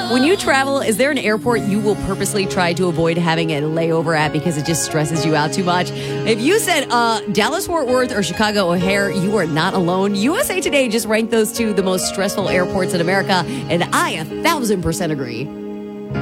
When you travel, is there an airport you will purposely try to avoid having a layover at because it just stresses you out too much? If you said Dallas-Fort Worth or Chicago O'Hare, you are not alone. USA Today just ranked those two the most stressful airports in America, and I 1,000% agree.